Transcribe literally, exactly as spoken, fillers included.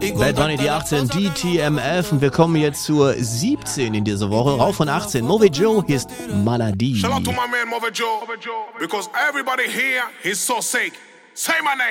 Bad Bunny, die achtzehn, D T M F. Und wir kommen jetzt zur siebzehn in dieser Woche. Rauf von achtzehn. Movi Joe, hier ist Maladi. Shout out to my man Movi Joe, because everybody here is so sick. Say my name.